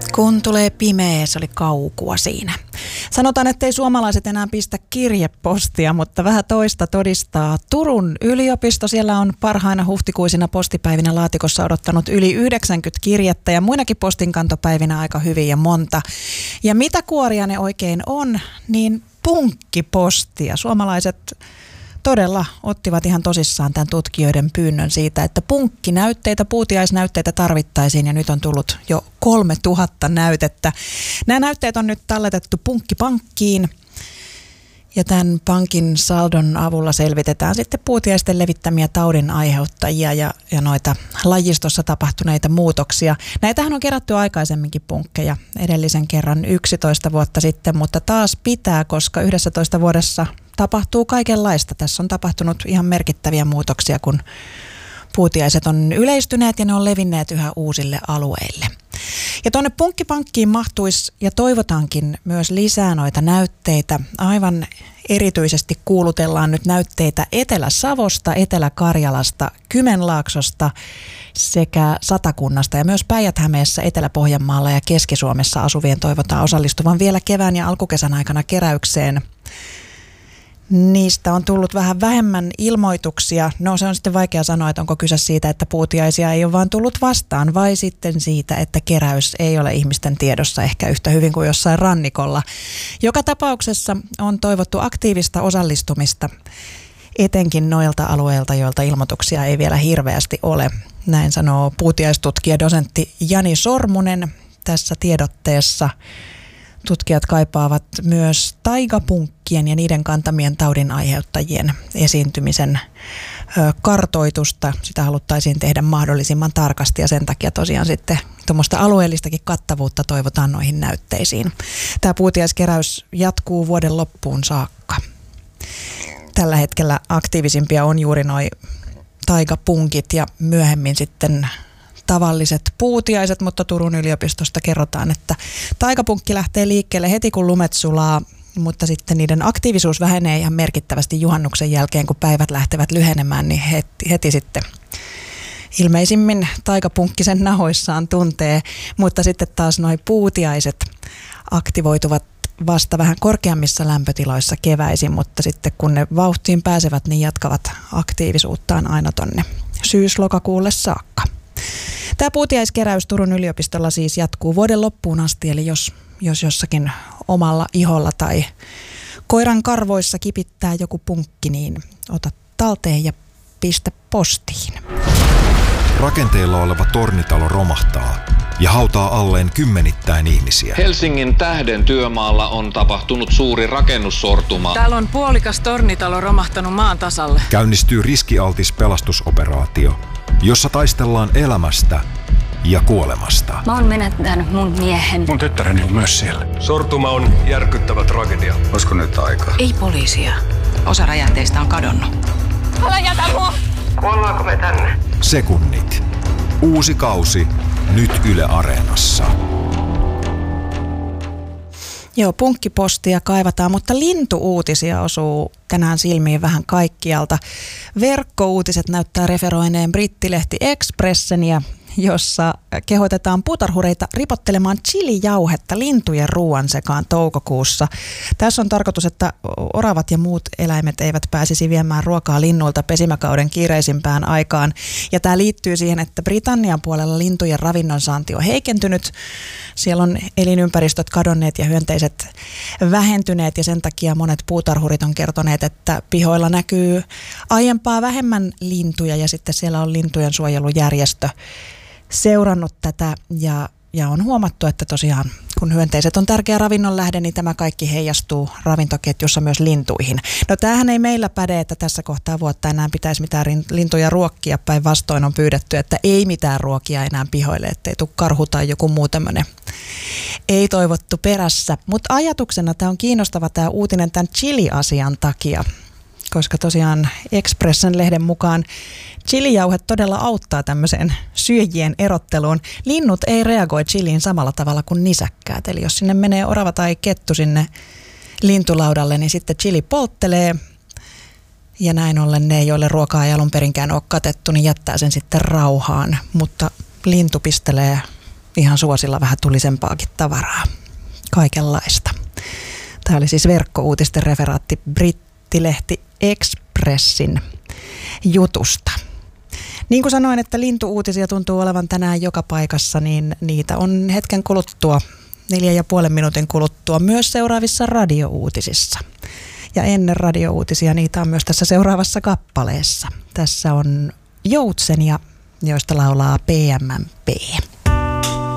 Kun tulee pimeä, se oli kaukua siinä. Sanotaan, ettei suomalaiset enää pistä kirjepostia, mutta vähän toista todistaa Turun yliopisto. Siellä on parhaina huhtikuisina postipäivinä laatikossa odottanut yli 90 kirjettä ja muinakin postinkantopäivinä aika hyvin ja monta. Ja mitä kuoria ne oikein on, niin punkkipostia. Suomalaiset todella ottivat ihan tosissaan tämän tutkijoiden pyynnön siitä, että punkkinäytteitä, puutiaisnäytteitä tarvittaisiin ja nyt on tullut jo 3000 näytettä. Nämä näytteet on nyt talletettu Punkkipankkiin ja tämän pankin saldon avulla selvitetään sitten puutiaisten levittämiä taudin aiheuttajia ja noita lajistossa tapahtuneita muutoksia. Näitähän on kerätty aikaisemminkin punkkeja edellisen kerran 11 vuotta sitten, mutta taas pitää, koska 11 vuodessa tapahtuu kaikenlaista. Tässä on tapahtunut ihan merkittäviä muutoksia, kun puutiaiset on yleistyneet ja ne on levinneet yhä uusille alueille. Ja tuonne Punkkipankkiin mahtuisi ja toivotaankin myös lisää noita näytteitä. Aivan erityisesti kuulutellaan nyt näytteitä Etelä-Savosta, Etelä-Karjalasta, Kymenlaaksosta sekä Satakunnasta ja myös Päijät-Hämeessä, Etelä-Pohjanmaalla ja Keski-Suomessa asuvien toivotaan osallistuvan vielä kevään ja alkukesän aikana keräykseen. Niistä on tullut vähän vähemmän ilmoituksia. No se on sitten vaikea sanoa, että onko kyse siitä, että puutiaisia ei ole vaan tullut vastaan vai sitten siitä, että keräys ei ole ihmisten tiedossa ehkä yhtä hyvin kuin jossain rannikolla. Joka tapauksessa on toivottu aktiivista osallistumista etenkin noilta alueilta, joilta ilmoituksia ei vielä hirveästi ole. Näin sanoo puutiaistutkija dosentti Jani Sormunen tässä tiedotteessa. Tutkijat kaipaavat myös taikapunkkien ja niiden kantamien taudin aiheuttajien esiintymisen kartoitusta. Sitä haluttaisiin tehdä mahdollisimman tarkasti ja sen takia tosiaan sitten tuommoista alueellistakin kattavuutta toivotaan noihin näytteisiin. Tämä puutiaiskeräys jatkuu vuoden loppuun saakka. Tällä hetkellä aktiivisimpia on juuri noi taikapunkit ja myöhemmin sitten tavalliset puutiaiset, mutta Turun yliopistosta kerrotaan, että taikapunkki lähtee liikkeelle heti kun lumet sulaa, mutta sitten niiden aktiivisuus vähenee ihan merkittävästi juhannuksen jälkeen, kun päivät lähtevät lyhenemään, niin heti sitten ilmeisimmin taikapunkki sen nahoissaan tuntee, mutta sitten taas noi puutiaiset aktivoituvat vasta vähän korkeammissa lämpötiloissa keväisin, mutta sitten kun ne vauhtiin pääsevät, niin jatkavat aktiivisuuttaan aina tonne syys-lokakuulle saakka. Tämä puutiaiskeräys Turun yliopistolla siis jatkuu vuoden loppuun asti, eli jos jossakin omalla iholla tai koiran karvoissa kipittää joku punkki, niin ota talteen ja pistä postiin. Rakenteilla oleva tornitalo romahtaa ja hautaa alleen kymmenittäin ihmisiä. Helsingin Tähden työmaalla on tapahtunut suuri rakennussortuma. Täällä on puolikas tornitalo romahtanut maan tasalle. Käynnistyy riskialtis pelastusoperaatio, jossa taistellaan elämästä ja kuolemasta. Mä oon menettänyt mun miehen. Mun tyttäreni on myös siellä. Sortuma on järkyttävä tragedia. Olisiko nyt aika? Ei poliisia. Osa räjähteistä on kadonnut. Älä jätä mua! Kuollaanko me tänne? Sekunnit. Uusi kausi nyt Yle Areenassa. Joo, punkkipostia kaivataan, mutta lintuuutisia osuu tänään silmiin vähän kaikkialta. Verkkouutiset näyttää referoineen brittilehti Expresseniä, jossa kehotetaan puutarhureita ripottelemaan chilijauhetta lintujen ruoan sekaan toukokuussa. Tässä on tarkoitus, että oravat ja muut eläimet eivät pääsisi viemään ruokaa linnuilta pesimäkauden kiireisimpään aikaan. Ja tämä liittyy siihen, että Britannian puolella lintujen ravinnonsaanti on heikentynyt. Siellä on elinympäristöt kadonneet ja hyönteiset vähentyneet ja sen takia monet puutarhurit on kertoneet, että pihoilla näkyy aiempaa vähemmän lintuja ja sitten siellä on lintujen suojelujärjestö seurannut tätä ja on huomattu, että tosiaan kun hyönteiset on tärkeä ravinnon lähde, niin tämä kaikki heijastuu ravintoketjussa myös lintuihin. No tämähän ei meillä päde, että tässä kohtaa vuotta enää pitäisi mitään lintuja ruokkia, päinvastoin on pyydetty, että ei mitään ruokia enää pihoille, ettei tule karhu tai joku muu tämmöinen ei toivottu perässä. Mutta ajatuksena tämä on kiinnostava tämä uutinen tämän chili-asian takia, koska tosiaan Expressen lehden mukaan chilijauhe todella auttaa tämmöiseen syöjien erotteluun. Linnut ei reagoi chiliin samalla tavalla kuin nisäkkäät. Eli jos sinne menee orava tai kettu sinne lintulaudalle, niin sitten chili polttelee. Ja näin ollen ne, joille ruokaa ei alun perinkään ole katettu, niin jättää sen sitten rauhaan. Mutta lintu pistelee ihan suosilla vähän tulisempaakin tavaraa. Kaikenlaista. Tämä oli siis verkkouutisten referaatti brittilehti Expressin jutusta. Niin kuin sanoin, että lintuuutisia tuntuu olevan tänään joka paikassa, niin niitä on hetken kuluttua, 4,5 minuutin kuluttua myös seuraavissa radiouutisissa. Ja ennen radiouutisia niitä on myös tässä seuraavassa kappaleessa. Tässä on Joutsenia, joista laulaa PMMP.